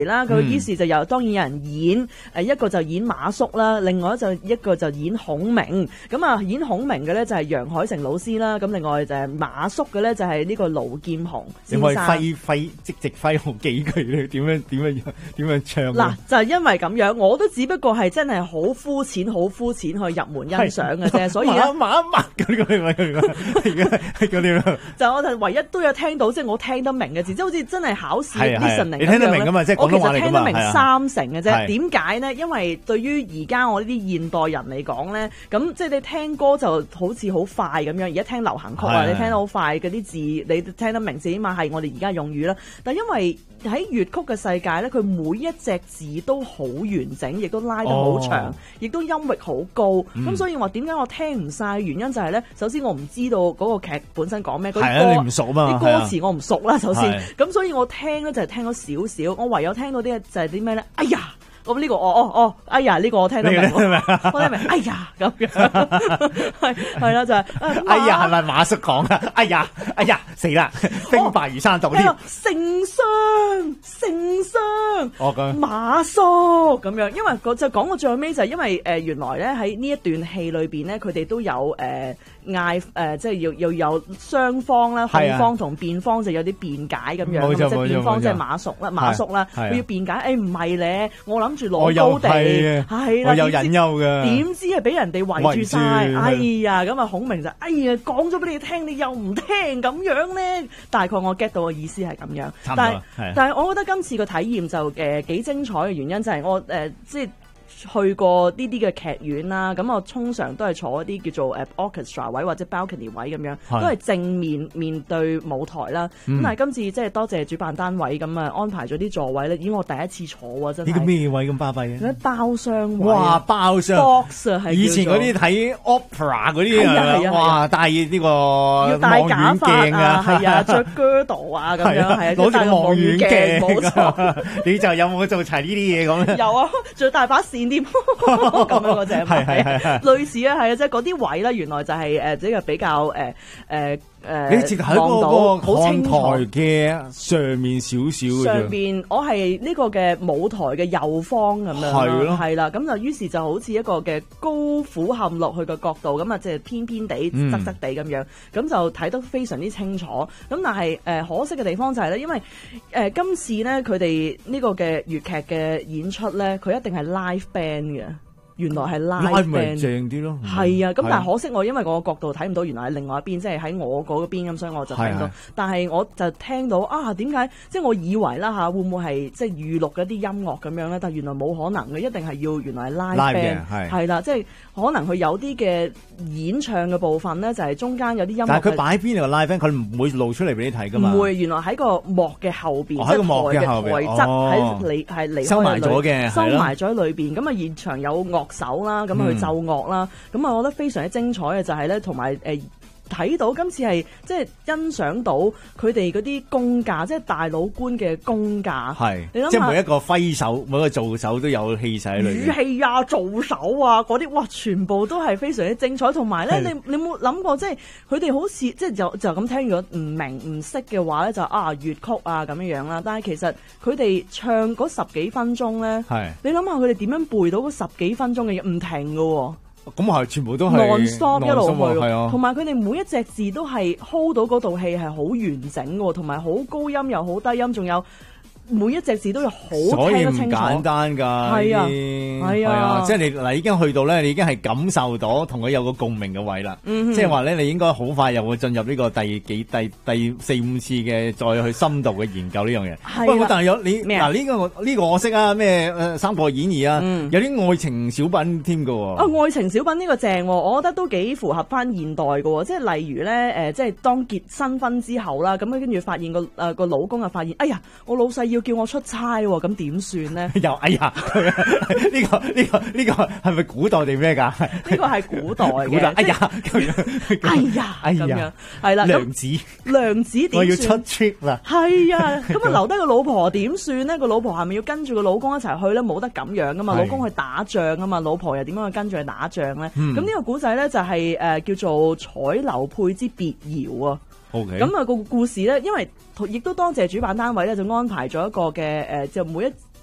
啦，佢於是就當然有人演，一個就演馬叔啦，另外一個就演孔明。咁啊，演孔明嘅咧就係楊海成老師啦，咁另外就係馬叔嘅咧就係呢個盧劍雄先生。 你可以即揮好幾句咧？點樣唱？ 嗱，就係因為咁樣，我都只不過係真係好膚淺去入門欣賞嘅啫，所以咧抹嗰啲就我就唯一都有聽到，即係我聽得明嘅字，即係好似真係考試 listening 你聽得明㗎嘛？即係廣東話嚟㗎嘛？ 我其實聽得明三成嘅啫。 係點解呢？因為對於而家我呢啲現代人嚟講咧，咁即係你聽歌就好似好快咁樣。而家聽流行曲啊，你聽得好快，嗰啲字你聽得明，起碼係我哋而家用語啦。但因為喺粵曲嘅世界咧，佢每一隻字都好完整，亦都拉得好長，亦都音域好高。咁所以話點解我聽唔晒？原因就係咧，首先我唔知道嗰個劇本身講咩，嗰啲歌你唔熟嘛， 啲歌詞我唔熟啦。首先，咁所以我聽咧就係聽咗少少，我唯有聽到啲就係啲咩咧？哎呀！咁呢個哎呀，呢個我聽得明，我聽得明，哎呀咁樣，係啦就係， 哎呀係咪馬叔講啊？哎呀死啦，兵敗如山倒添， 丞相，馬叔咁樣，因為就講到最尾就係因為原來咧喺呢一段戲裏邊咧，佢哋都有嗌即係要有雙方啦，控方同辯方就有啲辯解咁樣，即係辯方即係馬叔啦，佢要辯解，唔係咧，我諗住攞高地，係啦， 我有隱憂嘅， 點知係俾人哋圍住晒，哎呀，咁啊孔明就講咗俾你聽，你又唔聽咁樣咧，大概我 get 到嘅意思係咁樣，但係我覺得今次個體驗就幾精彩嘅原因就係我即係去過呢啲嘅劇院啦，咁我通常都係坐一啲叫做orchestra 位或者 balcony 位咁樣，都係正面對舞台啦。咁但係今次即係多謝主辦單位咁啊安排咗啲座位咧，已經我第一次坐啊，真係。 呢個咩位咁巴閉嘅？ 包廂位。 哇！包廂 box 係以前嗰啲睇 opera 嗰啲啊， 哇！戴呢個要戴假髮啊，係啊，着 girdle 啊咁樣，係啊， 攞住望遠鏡， 冇錯。 你就有冇做齊呢啲嘢咁咧？ 有啊，仲要大把線。咁樣嗰隻係類似啊，係啊，即係嗰啲位咧，原來就係即係比較你直喺嗰個看台嘅上面少少嘅啫。 上邊我係呢個嘅舞台嘅右方咁樣，係咯，係啦，咁就於是就好似一個嘅高俯瞰落去嘅角度，咁啊即係偏偏地、側側地咁樣，咁就睇得非常之清楚。咁但係可惜嘅地方就係咧，因為今次咧佢哋呢個嘅粵劇嘅演出咧，佢一定係 live band 嘅。原來係 live band 正啲咯， 係啊，咁但係可惜我因為我個角度睇唔到，原來係另外一邊，即係喺我嗰邊咁，所以我就睇唔到。但係我就聽到點解？即係我以為啦嚇，會唔會係即係預錄嗰啲音樂咁樣咧？但係原來冇可能嘅，一定係要原來係 live band 係啦，即係可能佢有啲嘅演唱嘅部分咧，就係中間有啲音樂。 但係佢擺邊度 live band，佢唔會露出嚟俾你睇㗎嘛？ 唔會，原來喺個幕嘅後邊， 喺個幕嘅後邊， 係離收埋咗嘅， 收埋咗喺裏邊。咁啊，現場有樂手啦，咁去奏樂啦，咁啊，我覺得非常之精彩嘅就係咧，同埋睇到今次係即係欣賞到佢哋嗰啲功架，即係大佬官嘅功架。係，你諗下，即係每一個揮手、每一個做手都有氣勢喺裏面。語氣啊、做手啊嗰啲，哇，全部都係非常之精彩。同埋咧，你有冇諗過，即係佢哋好似即係就咁聽，如果唔明唔識嘅話咧，就粵曲啊咁樣啦。但係其實佢哋唱嗰十幾分鐘咧，你諗下佢哋點樣背到嗰十幾分鐘嘅嘢唔停㗎喎。咁係全部都係 non-stop 一路去，同埋佢哋每一隻字都係 hold 到嗰套戲係好完整嘅，同埋好高音又好低音，仲有每一隻字都要好聽得清楚。所以唔簡單㗎，係啊，係啊，即係你嗱已經去到咧，你已經係感受到同佢有個共鳴嘅位啦。即係話咧，你應該好快又會進入呢個第四五次嘅再去深度嘅研究呢樣嘢。不過但係有你嗱呢個我識啊，咩《三國演義》啊，有啲愛情小品添㗎喎。愛情小品呢個正，我覺得都幾符合翻現代㗎。即係例如咧，即係當結新婚之後啦，咁跟住發現個老公啊發現，哎呀，我老細要叫我出差喎，咁點算咧？又哎呀，呢個係咪古代定咩㗎？呢個係古代嘅。哎呀，咁樣係啦。娘子點算？我要出 trip 啦。係啊，咁啊留低個老婆點算咧？個老婆係咪要跟住個老公一齊去咧？冇得咁樣噶嘛，老公去打仗啊嘛，老婆又點樣去跟住去打仗咧？咁呢個古仔咧就係叫做《彩樓配之別窯》啊。咁啊個故事咧，因為亦都多謝主辦單位咧，就安排咗一個嘅就每一